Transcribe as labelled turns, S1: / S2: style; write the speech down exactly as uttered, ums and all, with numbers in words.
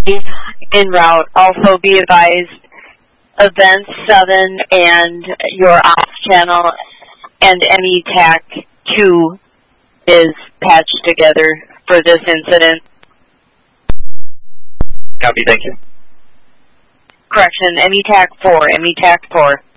S1: en route. Also be advised, Event seven and your ops channel and M E T A C two is patched together for this incident.
S2: Copy, thank you.
S1: Correction, M E T A C four, M E T A C four.